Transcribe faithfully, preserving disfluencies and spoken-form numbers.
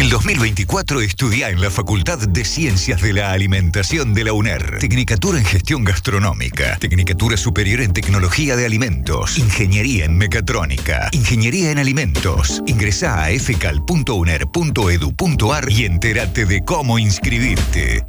dos mil veinticuatro estudia en la Facultad de Ciencias de la Alimentación de la U N E R. Tecnicatura en Gestión Gastronómica. Tecnicatura Superior en Tecnología de Alimentos. Ingeniería en Mecatrónica. Ingeniería en Alimentos. Ingresá a f cal punto u n e r punto e d u punto a r y entérate de cómo inscribirte.